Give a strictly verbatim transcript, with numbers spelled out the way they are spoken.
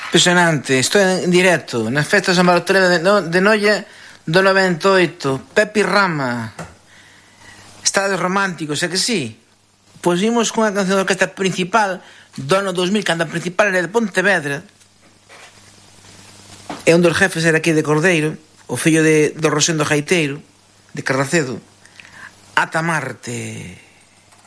Impresionante, estou en directo nas festas de San Bartolomé de, no, de Noia do noventa e oito. Pepi Rama, Estados Románticos, é que sí? Pois vimos cunha canción da orquesta principal do ano dos mil, cando a principal era de Pontevedra, e un dos jefes era aquí de Cordeiro, o fillo de, do Rosendo Gaiteiro, de Carracedo. Ata Marte.